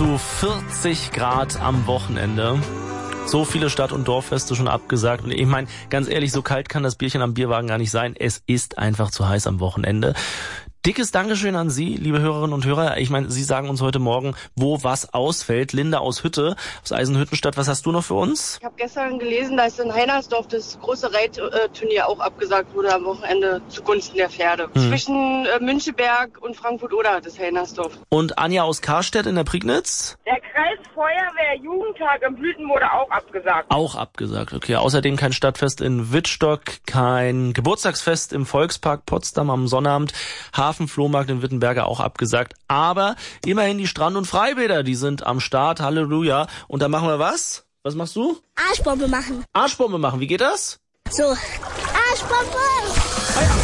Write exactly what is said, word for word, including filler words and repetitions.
zu vierzig Grad am Wochenende. So viele Stadt- und Dorffeste schon abgesagt. Und ich meine, ganz ehrlich, so kalt kann das Bierchen am Bierwagen gar nicht sein. Es ist einfach zu heiß am Wochenende. Dickes Dankeschön an Sie, liebe Hörerinnen und Hörer. Ich meine, Sie sagen uns heute Morgen, wo was ausfällt. Linda aus Hütte, aus Eisenhüttenstadt, was hast du noch für uns? Ich habe gestern gelesen, dass in Heinersdorf das große Reitturnier auch abgesagt wurde am Wochenende zugunsten der Pferde. Hm. Zwischen äh, Müncheberg und Frankfurt-Oder, das Heinersdorf. Und Anja aus Karstedt in der Prignitz? Der Kreisfeuerwehr-Jugendtag in Blüten wurde auch abgesagt. Auch abgesagt, okay. Außerdem kein Stadtfest in Wittstock, kein Geburtstagsfest im Volkspark Potsdam am Sonnabend, Hafenflohmarkt in Wittenberge auch abgesagt. Aber immerhin die Strand- und Freibäder, die sind am Start, Halleluja. Und da machen wir was? Was machst du? Arschbombe machen. Arschbombe machen, wie geht das? So, Arschbombe!